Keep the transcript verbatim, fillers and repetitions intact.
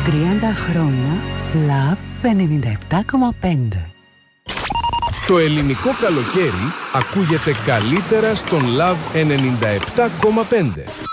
τριάντα χρόνια Love ενενήντα επτά κόμμα πέντε. Το ελληνικό καλοκαίρι ακούγεται καλύτερα στον Love ενενήντα επτά κόμμα πέντε.